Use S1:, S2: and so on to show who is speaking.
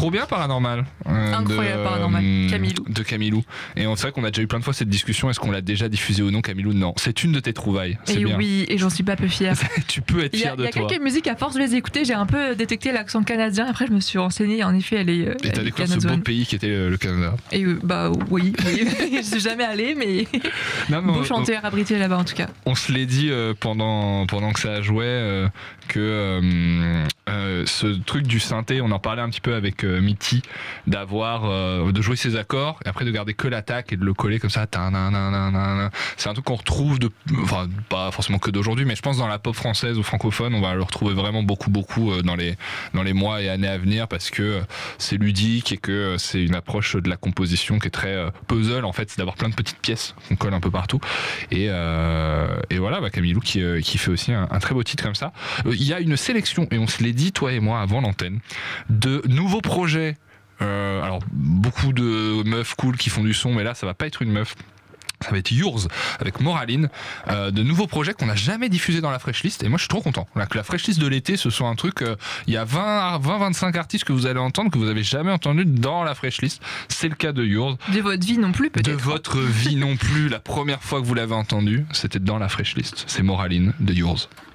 S1: trop bien Paranormal.
S2: Incroyable Paranormal. Camilou.
S1: De Camilou. Et c'est vrai qu'on a déjà eu plein de fois cette discussion, est-ce qu'on l'a déjà diffusé ou non Camilou? Non, c'est une de tes trouvailles. C'est
S2: Et
S1: bien.
S2: oui, et j'en suis pas peu fière.
S1: Tu peux être fier de toi.
S2: Il y a quelques musiques, à force de les écouter, j'ai un peu détecté l'accent canadien. Après, je me suis renseignée, en effet, elle est.
S1: Et t'as découvert ce beau pays qui était le Canada.
S2: Et bah oui. Je suis jamais allée, mais.
S1: Non, mais
S2: beau chanteur abrité là-bas en tout cas.
S1: On se l'est dit pendant que ça jouait que ce truc du synthé, on en parlait un petit peu avec Mitty, de jouer ses accords et après de garder que l'attaque et de le coller comme ça. C'est un truc qu'on retrouve enfin pas forcément que d'aujourd'hui, mais je pense dans la pop française ou francophone, on va le retrouver vraiment beaucoup dans les mois et années à venir parce que c'est ludique et que c'est une approche de la composition qui est très puzzle en fait, c'est d'avoir plein de petites pièces qu'on colle un peu partout et voilà, Camilou qui fait aussi un très beau titre comme ça. Il y a une sélection, et on se l'est dit toi et moi avant l'antenne, de nouveaux projets. Alors beaucoup de meufs cool qui font du son, mais là ça va pas être une meuf. Ça va être Yours avec Moraline, de nouveaux projets qu'on n'a jamais diffusés dans la Fresh List, et moi je suis trop content que la Fresh List de l'été ce soit un truc, il y a 20-25 artistes que vous allez entendre que vous avez jamais entendu dans la Fresh List. C'est le cas de Yours.
S2: De votre vie non plus peut-être.
S1: De votre vie non plus, la première fois que vous l'avez entendu c'était dans la Fresh List, c'est Moraline de Yours.